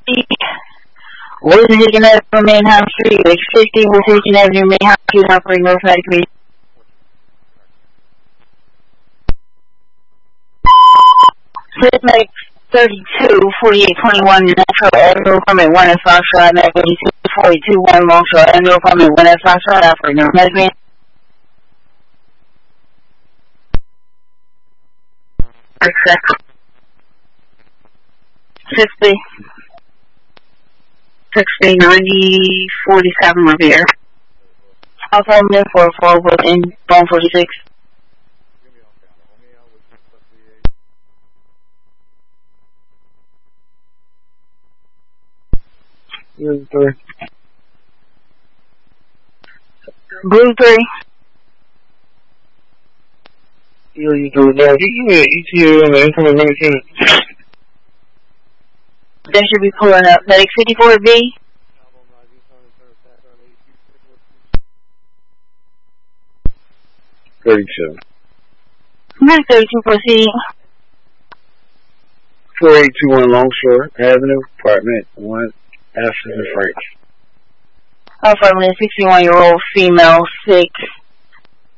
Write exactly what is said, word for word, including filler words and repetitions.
Wilson Avenue, Manhattan Street, Lake sixty, Wilson Avenue, Manhattan Street, operating North Atlantic Community. Sysmex thirty-two, forty-eight twenty-one, Metro Avenue, apartment one at Foxtrot, Avenue forty-two, one Longshore Avenue, apartment one at Foxtrot, operating North Atlantic Community. sixty, sixty, ninety, forty-seven Revere. Alpha Omega four four within one forty-six. Blue three. Blue three. You you do now. Give me an E T A on the incoming maintain. That should be pulling up. Medic fifty-four B. thirty-two. Medic thirty-two proceeding. four eight two one Longshore Avenue, apartment one, Aston and Frank. Affirmative, sixty-one year old female, sick.